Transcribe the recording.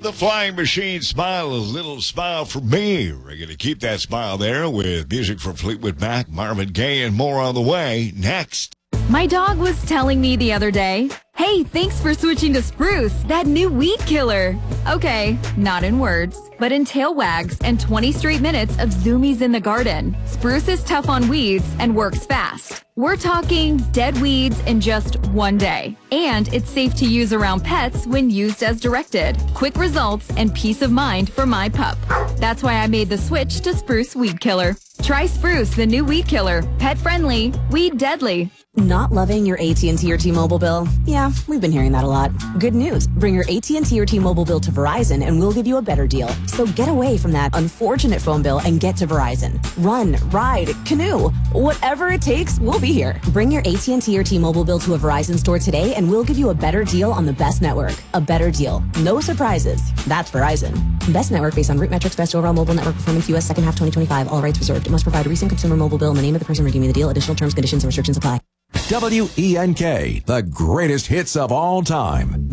The Flying Machine Smile, a little smile for me. We're going to keep that smile there with music from Fleetwood Mac, Marvin Gaye, and more on the way next. My dog was telling me the other day, "Hey, thanks for switching to Spruce, that new weed killer." Okay, not in words, but in tail wags and 20 straight minutes of zoomies in the garden. Spruce is tough on weeds and works fast. We're talking dead weeds in just one day. And it's safe to use around pets when used as directed. Quick results and peace of mind for my pup. That's why I made the switch to Spruce Weed Killer. Try Spruce, the new weed killer. Pet friendly, weed deadly. Not loving your AT&T or T-Mobile bill? Yeah, we've been hearing that a lot. Good news. Bring your AT&T or T-Mobile bill to Verizon and we'll give you a better deal. So get away from that unfortunate phone bill and get to Verizon. Run, ride, canoe. Whatever it takes, we'll be here. Bring your AT&T or T-Mobile bill to a Verizon store today and we'll give you a better deal on the best network. A better deal. No surprises. That's Verizon. Best network based on root metrics, best overall mobile network performance, U.S. second half 2025. All rights reserved. It must provide a recent consumer mobile bill and the name of the person redeeming the deal. Additional terms, conditions, and restrictions apply. WENK, the greatest hits of all time.